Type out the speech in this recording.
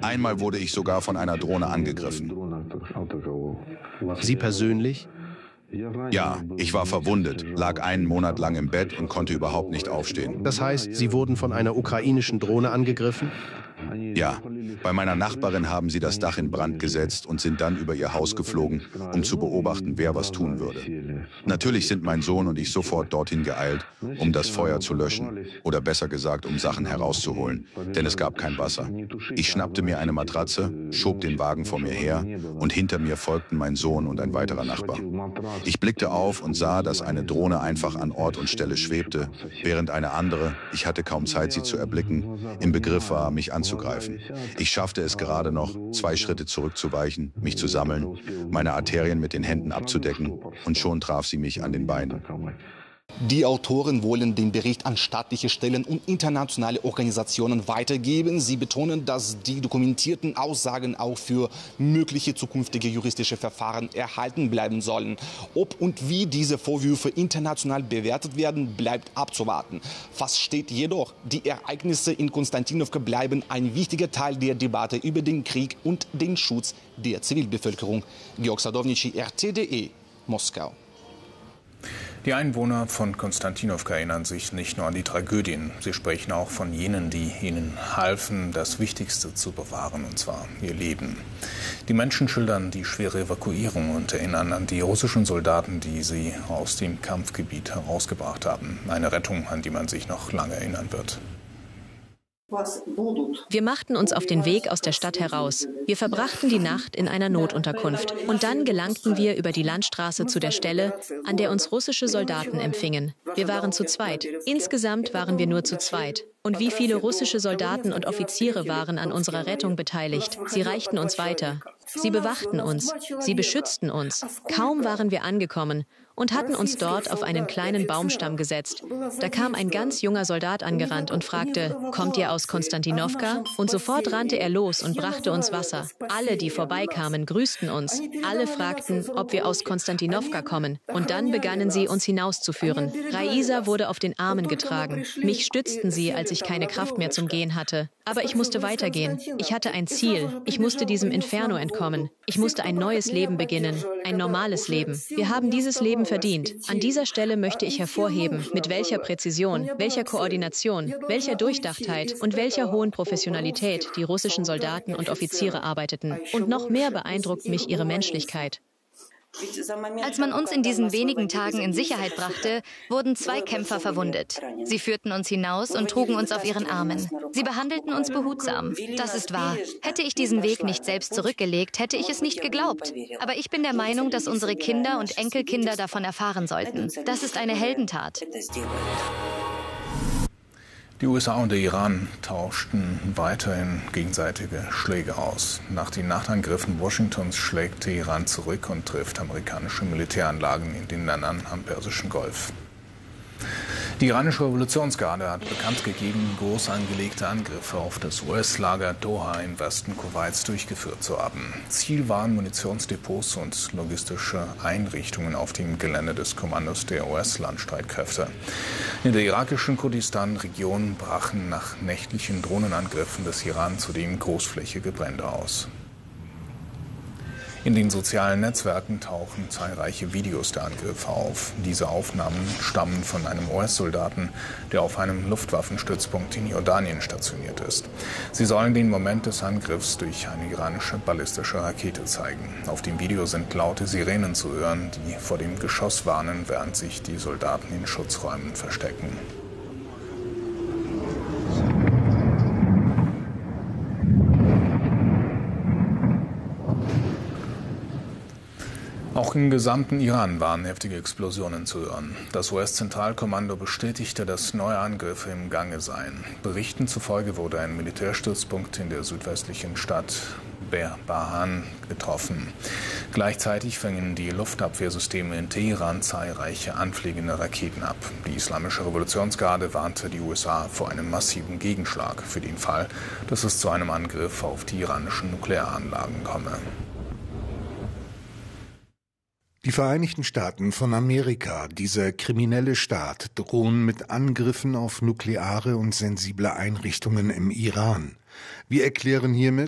Einmal wurde ich sogar von einer Drohne angegriffen. Sie persönlich? Ja, ich war verwundet, lag einen Monat lang im Bett und konnte überhaupt nicht aufstehen. Das heißt, Sie wurden von einer ukrainischen Drohne angegriffen? Ja, bei meiner Nachbarin haben sie das Dach in Brand gesetzt und sind dann über ihr Haus geflogen, um zu beobachten, wer was tun würde. Natürlich sind mein Sohn und ich sofort dorthin geeilt, um das Feuer zu löschen. Oder besser gesagt, um Sachen herauszuholen, denn es gab kein Wasser. Ich schnappte mir eine Matratze, schob den Wagen vor mir her und hinter mir folgten mein Sohn und ein weiterer Nachbar. Ich blickte auf und sah, dass eine Drohne einfach an Ort und Stelle schwebte, während eine andere, ich hatte kaum Zeit, sie zu erblicken, im Begriff war, mich anzugreifen. Ich schaffte es gerade noch, 2 Schritte zurückzuweichen, mich zu sammeln, meine Arterien mit den Händen abzudecken und schon traf sie mich an den Beinen. Die Autoren wollen den Bericht an staatliche Stellen und internationale Organisationen weitergeben. Sie betonen, dass die dokumentierten Aussagen auch für mögliche zukünftige juristische Verfahren erhalten bleiben sollen. Ob und wie diese Vorwürfe international bewertet werden, bleibt abzuwarten. Fast steht jedoch, die Ereignisse in Konstantinowka bleiben ein wichtiger Teil der Debatte über den Krieg und den Schutz der Zivilbevölkerung. Georg Sadownici, RT.de, Moskau. Die Einwohner von Konstantinowka erinnern sich nicht nur an die Tragödien. Sie sprechen auch von jenen, die ihnen halfen, das Wichtigste zu bewahren, und zwar ihr Leben. Die Menschen schildern die schwere Evakuierung und erinnern an die russischen Soldaten, die sie aus dem Kampfgebiet herausgebracht haben. Eine Rettung, an die man sich noch lange erinnern wird. Wir machten uns auf den Weg aus der Stadt heraus. Wir verbrachten die Nacht in einer Notunterkunft. Und dann gelangten wir über die Landstraße zu der Stelle, an der uns russische Soldaten empfingen. Wir waren zu zweit. Insgesamt waren wir nur zu zweit. Und wie viele russische Soldaten und Offiziere waren an unserer Rettung beteiligt. Sie reichten uns weiter. Sie bewachten uns. Sie beschützten uns. Kaum waren wir angekommen und hatten uns dort auf einen kleinen Baumstamm gesetzt. Da kam ein ganz junger Soldat angerannt und fragte, kommt ihr aus Konstantinowka? Und sofort rannte er los und brachte uns Wasser. Alle, die vorbeikamen, grüßten uns. Alle fragten, ob wir aus Konstantinowka kommen. Und dann begannen sie, uns hinauszuführen. Raisa wurde auf den Armen getragen. Mich stützten sie, als ich keine Kraft mehr zum Gehen hatte. Aber ich musste weitergehen. Ich hatte ein Ziel. Ich musste diesem Inferno entkommen. Ich musste ein neues Leben beginnen. Ein normales Leben. Wir haben dieses Leben verdient. An dieser Stelle möchte ich hervorheben, mit welcher Präzision, welcher Koordination, welcher Durchdachtheit und welcher hohen Professionalität die russischen Soldaten und Offiziere arbeiteten. Und noch mehr beeindruckt mich ihre Menschlichkeit. Als man uns in diesen wenigen Tagen in Sicherheit brachte, wurden 2 Kämpfer verwundet. Sie führten uns hinaus und trugen uns auf ihren Armen. Sie behandelten uns behutsam. Das ist wahr. Hätte ich diesen Weg nicht selbst zurückgelegt, hätte ich es nicht geglaubt. Aber ich bin der Meinung, dass unsere Kinder und Enkelkinder davon erfahren sollten. Das ist eine Heldentat. Die USA und der Iran tauschten weiterhin gegenseitige Schläge aus. Nach den Nachtangriffen Washingtons schlägt der Iran zurück und trifft amerikanische Militäranlagen in den Ländern am Persischen Golf. Die iranische Revolutionsgarde hat bekannt gegeben, groß angelegte Angriffe auf das US-Lager Doha im Westen Kuwaits durchgeführt zu haben. Ziel waren Munitionsdepots und logistische Einrichtungen auf dem Gelände des Kommandos der US-Landstreitkräfte. In der irakischen Kurdistan-Region brachen nach nächtlichen Drohnenangriffen des Iran zudem großflächige Brände aus. In den sozialen Netzwerken tauchen zahlreiche Videos der Angriffe auf. Diese Aufnahmen stammen von einem US-Soldaten, der auf einem Luftwaffenstützpunkt in Jordanien stationiert ist. Sie sollen den Moment des Angriffs durch eine iranische ballistische Rakete zeigen. Auf dem Video sind laute Sirenen zu hören, die vor dem Geschoss warnen, während sich die Soldaten in Schutzräumen verstecken. Auch im gesamten Iran waren heftige Explosionen zu hören. Das US-Zentralkommando bestätigte, dass neue Angriffe im Gange seien. Berichten zufolge wurde ein Militärstützpunkt in der südwestlichen Stadt Behbahan getroffen. Gleichzeitig fingen die Luftabwehrsysteme in Teheran zahlreiche anfliegende Raketen ab. Die Islamische Revolutionsgarde warnte die USA vor einem massiven Gegenschlag für den Fall, dass es zu einem Angriff auf die iranischen Nuklearanlagen komme. Die Vereinigten Staaten von Amerika, dieser kriminelle Staat, drohen mit Angriffen auf nukleare und sensible Einrichtungen im Iran. Wir erklären hiermit,